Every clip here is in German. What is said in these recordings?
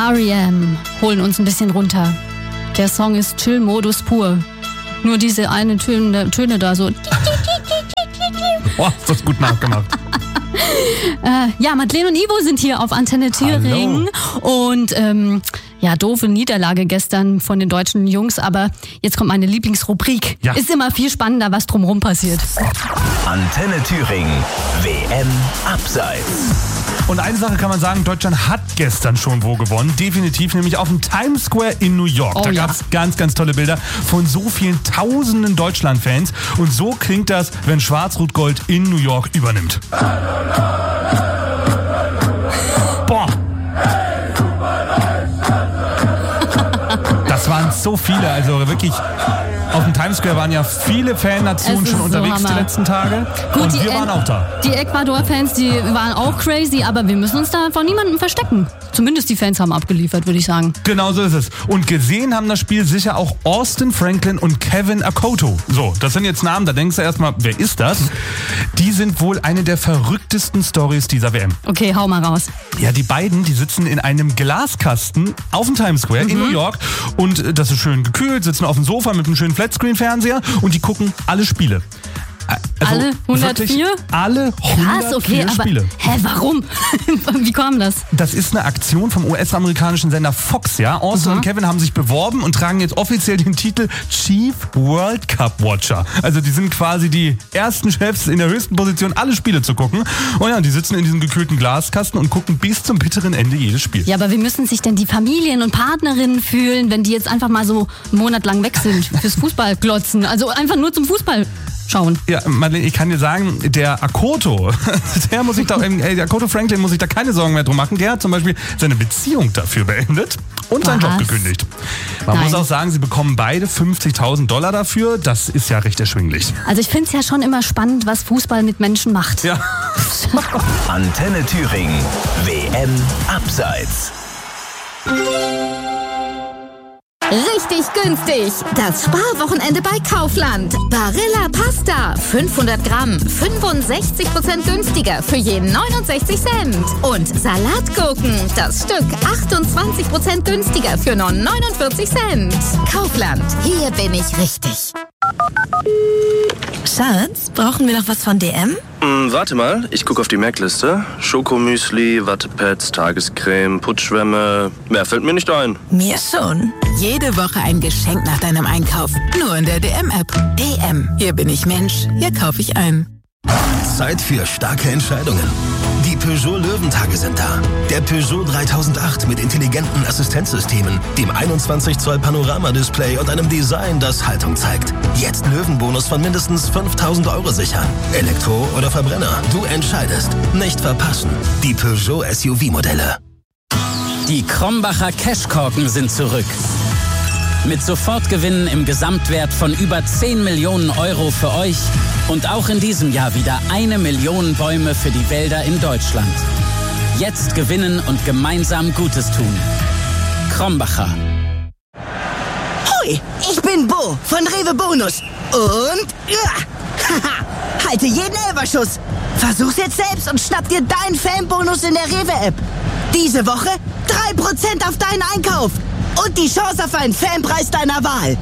R.E.M. holen uns ein bisschen runter. Der Song ist Chill-Modus pur. Nur diese eine Töne da so. Boah, ist das gut nachgemacht. Madeleine und Ivo sind hier auf Antenne Thüringen. Hallo. Und doofe Niederlage gestern von den deutschen Jungs, aber jetzt kommt meine Lieblingsrubrik. Ja. Ist immer viel spannender, was drumherum passiert. Antenne Thüringen, WM Abseits. Und eine Sache kann man sagen, Deutschland hat gestern schon wo gewonnen. Definitiv, nämlich auf dem Times Square in New York. Da gab es ganz, ganz tolle Bilder von so vielen tausenden Deutschland-Fans. Und so klingt das, wenn Schwarz-Rot-Gold in New York übernimmt. Boah! Das waren so viele, also wirklich. Auf dem Times Square waren ja viele Fannationen schon unterwegs die letzten Tage. Gut, und wir waren auch da. Die Ecuador-Fans, die waren auch crazy, aber wir müssen uns da vor niemandem verstecken. Zumindest die Fans haben abgeliefert, würde ich sagen. Genau so ist es. Und gesehen haben das Spiel sicher auch Austin Franklin und Kevin Akoto. So, das sind jetzt Namen, da denkst du erstmal, wer ist das? Die sind wohl eine der verrücktesten Stories dieser WM. Okay, hau mal raus. Ja, die beiden, die sitzen in einem Glaskasten auf dem Times Square in New York und das ist schön gekühlt, sitzen auf dem Sofa mit einem schönen Flatscreen-Fernseher und die gucken alle Spiele. Also alle 104? Alle 104 Spiele. Aber warum? Wie kam das? Das ist eine Aktion vom US-amerikanischen Sender Fox, ja. Austin und Kevin haben sich beworben und tragen jetzt offiziell den Titel Chief World Cup Watcher. Also die sind quasi die ersten Chefs in der höchsten Position, alle Spiele zu gucken. Und ja, die sitzen in diesem gekühlten Glaskasten und gucken bis zum bitteren Ende jedes Spiel. Ja, aber wie müssen sich denn die Familien und Partnerinnen fühlen, wenn die jetzt einfach mal so einen Monat lang weg sind fürs Fußballglotzen? Also einfach nur zum Fußball schauen. Ja, Madeleine, ich kann dir sagen, der Akoto, der Akoto Franklin muss sich da keine Sorgen mehr drum machen. Der hat zum Beispiel seine Beziehung dafür beendet und seinen Job gekündigt. Man muss auch sagen, sie bekommen beide $50.000 dafür. Das ist ja recht erschwinglich. Also ich finde es ja schon immer spannend, was Fußball mit Menschen macht. Ja. Antenne Thüringen, WM Abseits. Richtig günstig. Das Sparwochenende bei Kaufland. Barilla Pasta. 500 Gramm. 65% günstiger für je 69 Cent. Und Salatgurken. Das Stück 28% günstiger für nur 49 Cent. Kaufland. Hier bin ich richtig. Schatz, brauchen wir noch was von DM? Warte mal, ich gucke auf die Merkliste. Schokomüsli, Wattepads, Tagescreme, Putzschwämme. Mehr fällt mir nicht ein. Mir schon. Jede Woche ein Geschenk nach deinem Einkauf. Nur in der DM-App. DM. Hier bin ich Mensch. Hier kaufe ich ein. Zeit für starke Entscheidungen. Die Peugeot Löwentage sind da. Der Peugeot 3008 mit intelligenten Assistenzsystemen, dem 21 Zoll Panoramadisplay und einem Design, das Haltung zeigt. Jetzt Löwenbonus von mindestens 5.000 € sichern. Elektro oder Verbrenner, du entscheidest. Nicht verpassen. Die Peugeot SUV-Modelle. Die Krombacher Cashkorken sind zurück. Mit Sofortgewinnen im Gesamtwert von über 10 Millionen € für euch und auch in diesem Jahr wieder 1 Million Bäume für die Wälder in Deutschland. Jetzt gewinnen und gemeinsam Gutes tun. Krombacher. Hoi, ich bin Bo von Rewe Bonus. Und halte jeden Elferschuss. Versuch's jetzt selbst und schnapp dir deinen Fanbonus in der Rewe-App. Diese Woche 3% auf deinen Einkauf. Und die Chance auf einen Fanpreis deiner Wahl.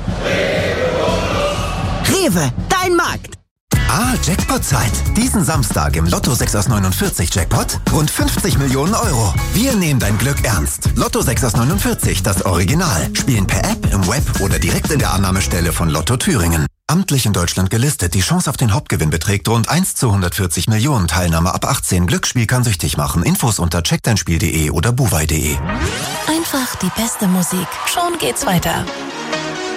Rewe, dein Markt. Jackpot-Zeit. Diesen Samstag im Lotto 6 aus 49 Jackpot rund 50 Millionen €. Wir nehmen dein Glück ernst. Lotto 6 aus 49, das Original. Spielen per App, im Web oder direkt in der Annahmestelle von Lotto Thüringen. Amtlich in Deutschland gelistet. Die Chance auf den Hauptgewinn beträgt rund 1 zu 140 Millionen. Teilnahme ab 18. Glücksspiel kann süchtig machen. Infos unter checkdeinspiel.de oder buwei.de. Einfach die beste Musik. Schon geht's weiter.